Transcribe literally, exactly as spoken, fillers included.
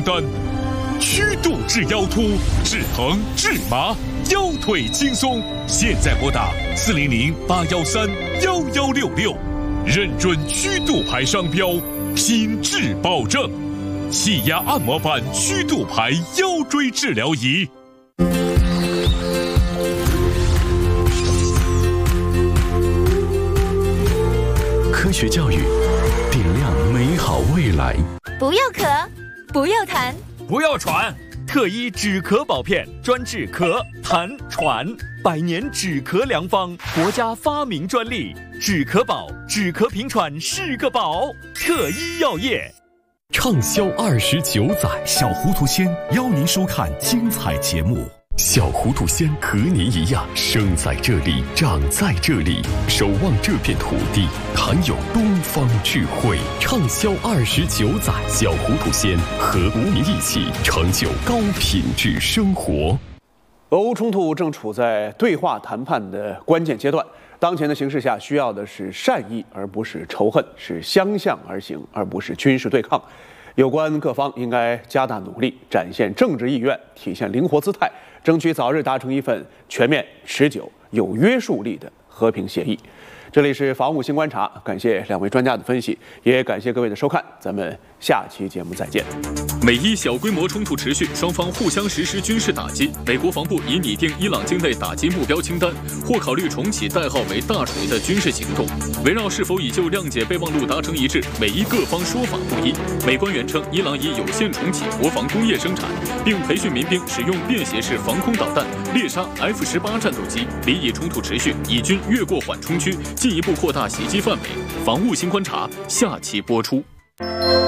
单。曲度治腰突、治疼、治麻，腰腿轻松。现在拨打四零零八幺三幺幺六六，认准曲度牌商标，品质保证。气压按摩板曲度牌腰椎治疗仪。 科学教育，点亮美好未来。 不要咳，不要痰， 不要喘。特一止咳宝片，专治咳、痰、喘，百年止咳良方，国家发明专利。止咳宝，止咳平喘是个宝。特一药业。 畅销二十九载， 小糊涂仙邀您收看精彩节目。 小糊涂仙和您一样，生在这里，长在这里，守望这片土地，含有东方智慧。畅销二十九载，小糊涂仙和无名一起成就高品质生活。 俄乌冲突正处在对话谈判的关键阶段，当前的形势下，需要的是善意，而不是仇恨；是相向而行，而不是军事对抗。有关各方应该加大努力，展现政治意愿，体现灵活姿态，争取早日达成一份全面、持久、有约束力的和平协议。这里是防务新观察，感谢两位专家的分析，也感谢各位的收看，咱们下期节目再见。 美伊小规模冲突持续，双方互相实施军事打击。美国防部已拟定伊朗境内打击目标清单，或考虑重启代号为“大锤”的军事行动。围绕是否已就谅解备忘录达成一致，美伊各方说法不一。美官员称，伊朗已有限重启国防工业生产，并培训民兵使用便携式防空导弹猎杀 F 十八战斗机。离以冲突持续，以军越过缓冲区，进一步扩大袭击范围。防务新观察下期播出。